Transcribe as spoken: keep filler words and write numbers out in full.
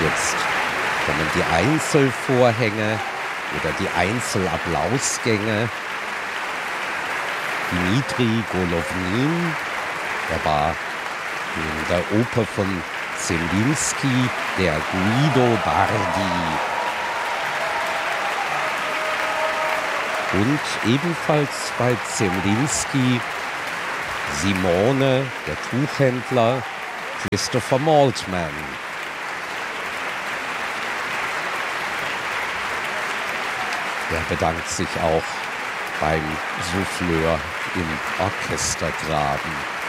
Jetzt kommen die Einzelvorhänge oder die Einzelapplausgänge. Dmitri Golovnin, er war in der Oper von Zemlinsky, der Guido Bardi. Und ebenfalls bei Zemlinsky Simone, der Tuchhändler, Christopher Maltman. Er bedankt sich auch beim Souffleur im Orchestergraben.